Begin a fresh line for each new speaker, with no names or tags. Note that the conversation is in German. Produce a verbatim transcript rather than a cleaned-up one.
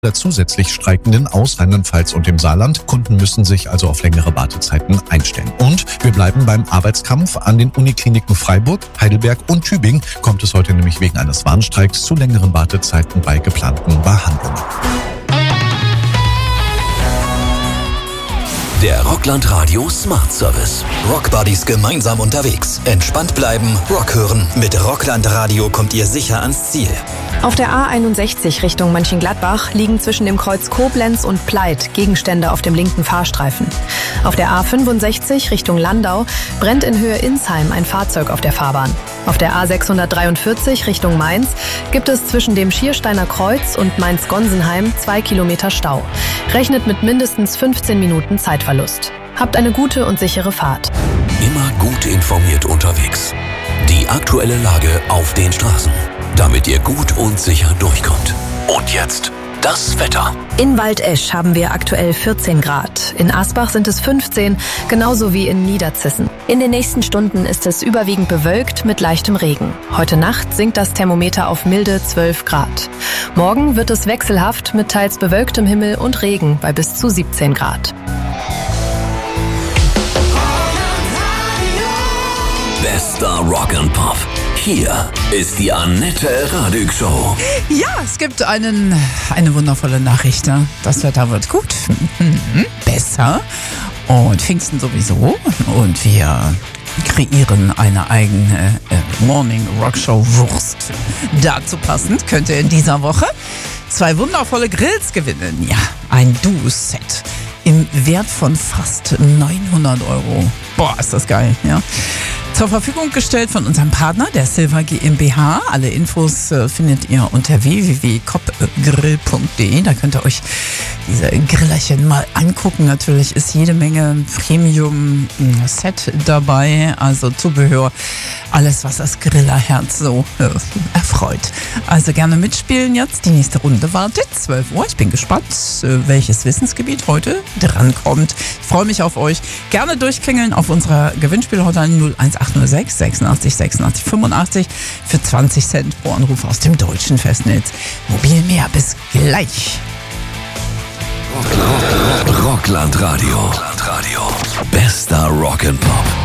der zusätzlich Streikenden aus Rheinland-Pfalz und dem Saarland. Kunden müssen sich also auf längere Wartezeiten einstellen. Und wir bleiben beim Arbeitskampf. An den Unikliniken Freiburg, Heidelberg und Tübingen kommt es heute nämlich wegen eines Warnstreiks zu längeren Wartezeiten bei geplanten Behandlungen.
Der Rockland Radio Smart Service. Rockbuddies gemeinsam unterwegs. Entspannt bleiben, Rock hören. Mit Rockland Radio kommt ihr sicher ans Ziel.
Auf der A einundsechzig Richtung Mönchengladbach liegen zwischen dem Kreuz Koblenz und Pleit Gegenstände auf dem linken Fahrstreifen. Auf der A fünfundsechzig Richtung Landau brennt in Höhe Insheim ein Fahrzeug auf der Fahrbahn. Auf der A sechshundertdreiundvierzig Richtung Mainz gibt es zwischen dem Schiersteiner Kreuz und Mainz-Gonsenheim zwei Kilometer Stau. Rechnet mit mindestens fünfzehn Minuten Zeitverlust. Habt eine gute und sichere Fahrt.
Immer gut informiert unterwegs. Die aktuelle Lage auf den Straßen, damit ihr gut und sicher durchkommt. Und jetzt das Wetter.
In Waldesch haben wir aktuell vierzehn Grad. In Asbach sind es fünfzehn, genauso wie in Niederzissen. In den nächsten Stunden ist es überwiegend bewölkt mit leichtem Regen. Heute Nacht sinkt das Thermometer auf milde zwölf Grad. Morgen wird es wechselhaft mit teils bewölktem Himmel und Regen bei bis zu siebzehn Grad.
Bester Rock and Pop. Hier ist die Annette Radig Show.
Ja, es gibt einen, eine wundervolle Nachricht. Das Wetter wird gut. Mhm. Besser. Und Pfingsten sowieso. Und wir kreieren eine eigene äh, Morning Rock Show Wurst. Dazu passend könnt ihr in dieser Woche zwei wundervolle Grills gewinnen. Ja, ein Duo-Set im Wert von fast neunhundert Euro. Boah, ist das geil, ja. Zur Verfügung gestellt von unserem Partner, der Silver GmbH. Alle Infos äh, findet ihr unter w w w punkt kopgrill punkt de. Da könnt ihr euch diese Grillerchen mal angucken. Natürlich ist jede Menge Premium-Set dabei, also Zubehör, alles, was das Grillerherz so äh, erfreut. Also gerne mitspielen jetzt. Die nächste Runde wartet, zwölf Uhr. Ich bin gespannt, äh, welches Wissensgebiet heute drankommt. Ich freue mich auf euch. Gerne durchklingeln auf unserer Gewinnspielhotline null eins acht null sechs sechsundachtzig sechsundachtzig fünfundachtzig für zwanzig Cent pro Anruf aus dem deutschen Festnetz. Mobil mehr. Bis gleich.
Rockland Radio. Rockland Radio. Bester Rock and Pop.